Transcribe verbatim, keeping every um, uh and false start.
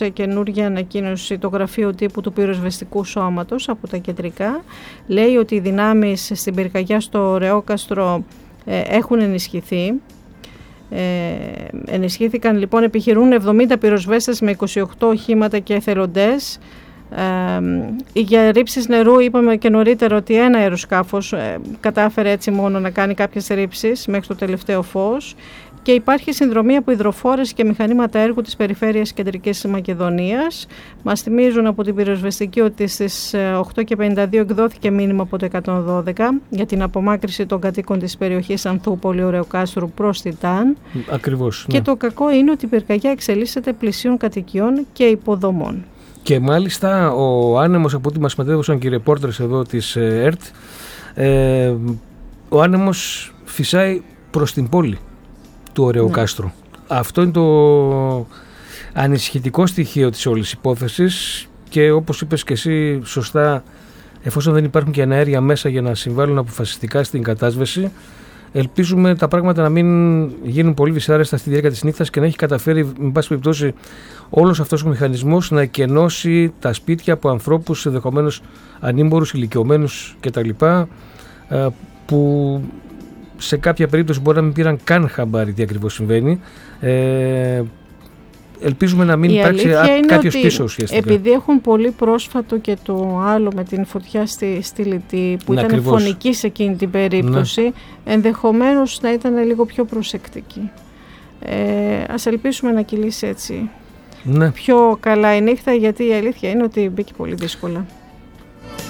έδωσε καινούργια ανακοίνωση το γραφείο τύπου του πυροσβεστικού σώματος από τα κεντρικά. Λέει ότι οι δυνάμεις στην πυρκαγιά στο Ρεόκαστρο ε, έχουν ενισχυθεί. Ε, ενισχύθηκαν λοιπόν, επιχειρούν εβδομήντα πυροσβέστες με είκοσι οκτώ οχήματα και εθελοντές. Ε, για ρήψεις νερού είπαμε και νωρίτερα ότι ένα αεροσκάφος ε, κατάφερε έτσι μόνο να κάνει κάποιες ρήψεις μέχρι το τελευταίο φως, και υπάρχει συνδρομή από υδροφόρες και μηχανήματα έργου της περιφέρειας Κεντρικής Μακεδονίας. Μας θυμίζουν από την πυροσβεστική ότι στις οκτώ και πενήντα δύο εκδόθηκε μήνυμα από το εκατόν δώδεκα για την απομάκρυση των κατοίκων της περιοχής Ανθούπολη Ρεοκάστρου προς Τιτάν. Ακριβώς. Και ναι. το κακό είναι ότι η πυρκαγιά εξελίσσεται πλησίων κατοικιών και υποδομών. Και μάλιστα ο άνεμος, από ό,τι μας μετέδωσαν και οι ρεπόρτερς εδώ της ΕΡΤ, ε, ο άνεμος φυσάει προς την πόλη του Ρεοκάστρου. Ναι. Αυτό είναι το ανησυχητικό στοιχείο της όλης υπόθεσης, και όπως είπες και εσύ σωστά, εφόσον δεν υπάρχουν και αναέρια μέσα για να συμβάλλουν αποφασιστικά στην κατάσβεση, ελπίζουμε τα πράγματα να μην γίνουν πολύ δυσάρεστα στη διάρκεια της νύχτας και να έχει καταφέρει, με πάση περιπτώσει, όλος αυτός ο μηχανισμός να εκενώσει τα σπίτια από ανθρώπους ενδεχομένως ανήμπορους, ηλικιωμένους κτλ., που σε κάποια περίπτωση μπορεί να μην πήραν καν χαμπάρι τι ακριβώς συμβαίνει. Ε, ελπίζουμε να μην η υπάρξει κάποιος πίσω ουσιαστικά. Επειδή έχουν πολύ πρόσφατο και το άλλο με την φωτιά στη, στη Λιτή, που ναι, ήταν ακριβώς. φωνική σε εκείνη την περίπτωση, ναι. ενδεχομένως να ήταν λίγο πιο προσεκτική. Ε, ας ελπίσουμε να κυλήσει έτσι. Ναι. Πιο καλά η νύχτα, γιατί η αλήθεια είναι ότι μπήκε πολύ δύσκολα.